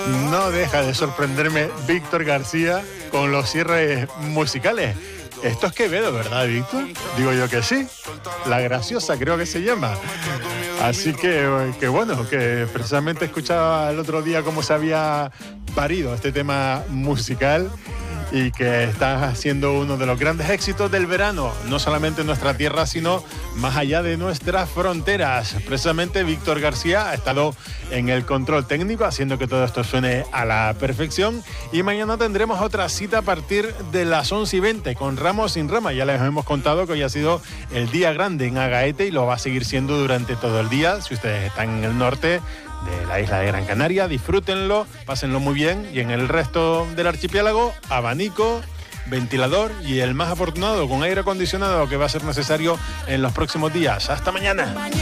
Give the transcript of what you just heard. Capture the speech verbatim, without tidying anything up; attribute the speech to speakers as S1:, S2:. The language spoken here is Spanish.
S1: No deja de sorprenderme Víctor García con los cierres musicales. Esto es Quevedo, ¿verdad, Víctor? Digo yo que sí. La Graciosa creo que se llama. Así que, que bueno, que precisamente escuchaba el otro día cómo se había parido este tema musical y que está siendo uno de los grandes éxitos del verano, no solamente en nuestra tierra, sino más allá de nuestras fronteras. Precisamente Víctor García ha estado en el control técnico, haciendo que todo esto suene a la perfección. Y mañana tendremos otra cita a partir de las once y veinte con Ramos sin Rama. Ya les hemos contado que hoy ha sido el día grande en Agaete y lo va a seguir siendo durante todo el día. Si ustedes están en el norte de la isla de Gran Canaria, disfrútenlo, pásenlo muy bien, y en el resto del archipiélago, abanico, ventilador y el más afortunado con aire acondicionado, que va a ser necesario en los próximos días. Hasta mañana.